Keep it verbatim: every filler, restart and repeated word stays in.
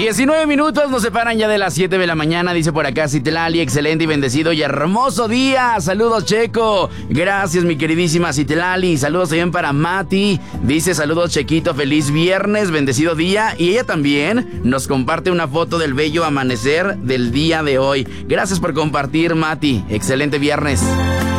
diecinueve minutos nos separan ya de las siete de la mañana. Dice por acá Citlali, excelente y bendecido y hermoso día. Saludos, Checo. Gracias, mi queridísima Citlali. Saludos también para Mati. Dice saludos, Chequito. Feliz viernes, bendecido día. Y ella también nos comparte una foto del bello amanecer del día de hoy. Gracias por compartir, Mati. Excelente viernes.